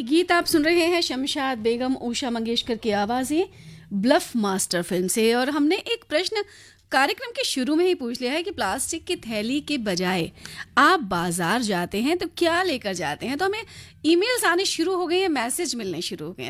गीत आप सुन रहे हैं शमशाद बेगम उषा मंगेशकर की आवाज़ें ब्लफ मास्टर फिल्म से। और हमने एक प्रश्न कार्यक्रम के शुरू में ही पूछ लिया है कि प्लास्टिक की थैली के बजाय आप बाजार जाते हैं तो क्या लेकर जाते हैं। तो हमें ईमेल्स आने शुरू हो गए हैं, मैसेज मिलने शुरू हो गए हैं।